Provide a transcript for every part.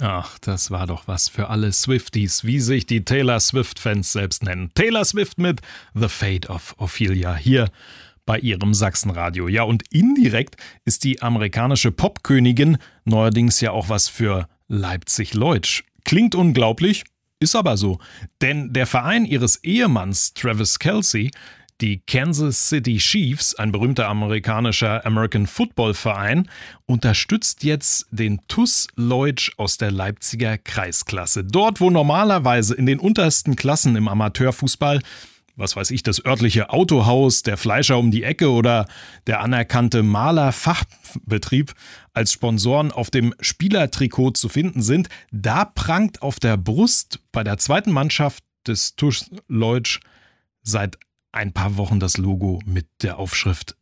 Ach, das war doch was für alle Swifties, wie sich die Taylor Swift-Fans selbst nennen. Taylor Swift mit The Fate of Ophelia hier bei ihrem Sachsenradio. Ja, und indirekt ist die amerikanische Popkönigin neuerdings ja auch was für Leipzig-Leutsch. Klingt unglaublich, ist aber so. Denn der Verein ihres Ehemanns Travis Kelce, die Kansas City Chiefs, ein berühmter amerikanischer American Football Verein, unterstützt jetzt den TuS Leutsch aus der Leipziger Kreisklasse. Dort, wo normalerweise in den untersten Klassen im Amateurfußball, was weiß ich, das örtliche Autohaus, der Fleischer um die Ecke oder der anerkannte Malerfachbetrieb als Sponsoren auf dem Spielertrikot zu finden sind, da prangt auf der Brust bei der zweiten Mannschaft des TuS Leutsch seit ein paar Wochen das Logo mit der Aufschrift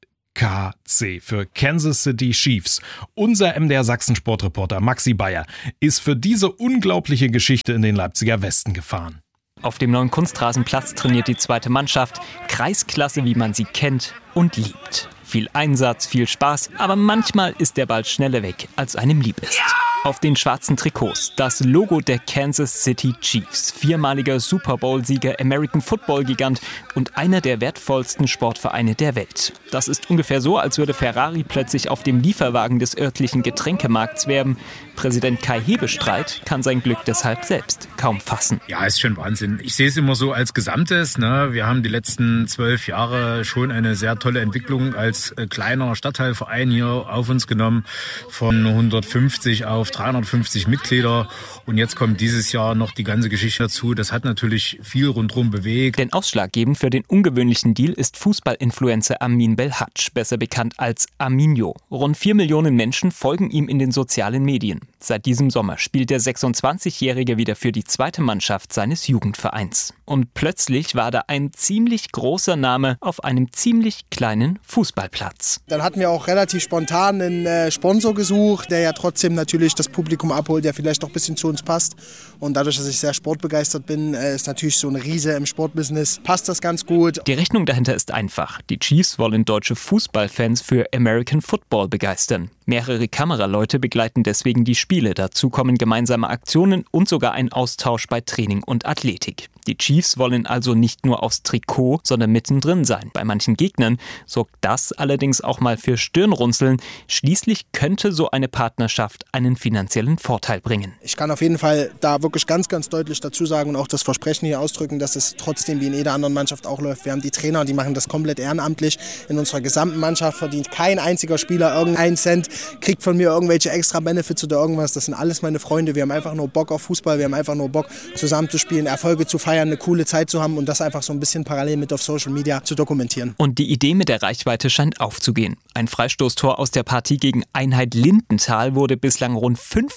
KC für Kansas City Chiefs. Unser MDR Sachsen Sportreporter Maxi Bayer ist für diese unglaubliche Geschichte in den Leipziger Westen gefahren. Auf dem neuen Kunstrasenplatz trainiert die zweite Mannschaft. Kreisklasse, wie man sie kennt und liebt. Viel Einsatz, viel Spaß, aber manchmal ist der Ball schneller weg, als einem lieb ist. Auf den schwarzen Trikots das Logo der Kansas City Chiefs, viermaliger Super Bowl-Sieger, American Football-Gigant und einer der wertvollsten Sportvereine der Welt. Das ist ungefähr so, als würde Ferrari plötzlich auf dem Lieferwagen des örtlichen Getränkemarkts werben. Präsident Kai Hebestreit kann sein Glück deshalb selbst kaum fassen. Ja, ist schon Wahnsinn. Ich sehe es immer so als Gesamtes. Wir haben die letzten 12 Jahre schon eine sehr tolle Entwicklung als kleiner Stadtteilverein hier auf uns genommen. Von 150 auf 350 Mitglieder. Und jetzt kommt dieses Jahr noch die ganze Geschichte dazu. Das hat natürlich viel rundherum bewegt. Denn ausschlaggebend für den ungewöhnlichen Deal ist Fußballinfluencer Amin Belhadj, besser bekannt als Aminho. Rund 4 Millionen Menschen folgen ihm in den sozialen Medien. Seit diesem Sommer spielt der 26-Jährige wieder für die zweite Mannschaft seines Jugendvereins. Und plötzlich war da ein ziemlich großer Name auf einem ziemlich kleinen Fußballplatz. Dann hatten wir auch relativ spontan einen Sponsor gesucht, der ja trotzdem natürlich das Publikum abholt, der vielleicht auch ein bisschen zu uns passt. Und dadurch, dass ich sehr sportbegeistert bin, ist natürlich so eine Riese im Sportbusiness, passt das ganz gut. Die Rechnung dahinter ist einfach. Die Chiefs wollen deutsche Fußballfans für American Football begeistern. Mehrere Kameraleute begleiten deswegen die Spiele. Dazu kommen gemeinsame Aktionen und sogar ein Austausch bei Training und Athletik. Die Chiefs wollen also nicht nur aufs Trikot, sondern mittendrin sein. Bei manchen Gegnern sorgt das allerdings auch mal für Stirnrunzeln. Schließlich könnte so eine Partnerschaft einen finanziellen Vorteil bringen. Ich kann auf jeden Fall da wirklich ganz, ganz deutlich dazu sagen und auch das Versprechen hier ausdrücken, dass es trotzdem wie in jeder anderen Mannschaft auch läuft. Wir haben die Trainer, die machen das komplett ehrenamtlich. In unserer gesamten Mannschaft verdient kein einziger Spieler irgendeinen Cent, kriegt von mir irgendwelche extra Benefits oder irgendwas. Das sind alles meine Freunde. Wir haben einfach nur Bock auf Fußball. Wir haben einfach nur Bock, zusammen zu spielen, Erfolge zu feiern, eine coole Zeit zu haben und das einfach so ein bisschen parallel mit auf Social Media zu dokumentieren. Und die Idee mit der Reichweite scheint aufzugehen. Ein Freistoßtor aus der Partie gegen Einheit Lindenthal wurde bislang rund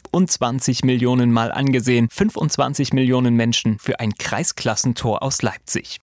25 Millionen Mal angesehen. 25 Millionen Menschen für ein Kreisklassentor aus Leipzig.